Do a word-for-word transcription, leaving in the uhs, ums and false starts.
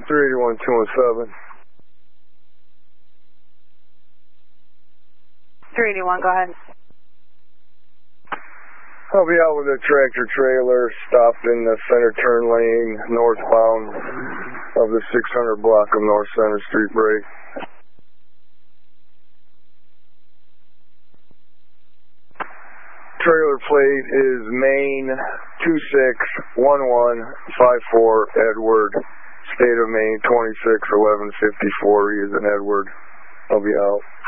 three eighty-one, two one seven. three eighty-one, go ahead. I'll be out with a tractor trailer stopped in the center turn lane northbound of the six hundred block of North Center Street break. Trailer plate is Maine two six one one five four Edward, state of Maine twenty-six eleven fifty-four. He is an Edward. I'll be out.